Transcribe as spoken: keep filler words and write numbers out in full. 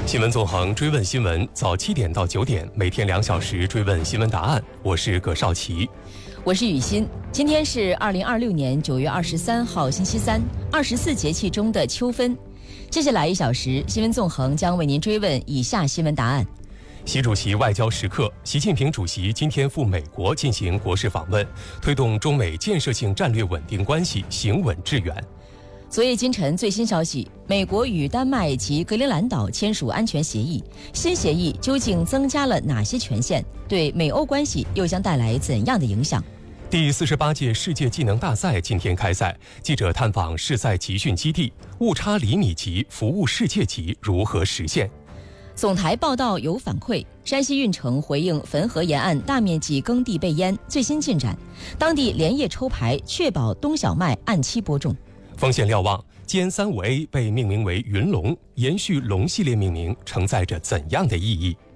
新闻纵横，追问新闻，早七点到九点，每天两小时追问新闻答案。我是葛少奇， 我是雨欣。今天是二零二六年九月二十三号，星期三，二十四节气中的秋分。接下来一小时，新闻纵横将为您追问以下新闻答案。 习主席外交时刻，习近平主席今天赴美国进行国事访问，推动中美建设性战略稳定关系行稳致远。 昨夜今晨最新消息，美国与丹麦及格陵兰岛签署安全协议，新协议究竟增加了哪些权限？对美欧关系又将带来怎样的影响？ 第四十八届世界技能大赛今天开赛，记者探访试赛集训基地，误差厘米级服务世界级如何实现？ 总台报道有反馈，山西运城回应汾河沿岸大面积耕地被淹最新进展，当地连夜抽排，确保冬小麦按期播种。 丰县瞭望歼三五 A 被命名为云龙，延续龙系列命名承载着怎样的意义？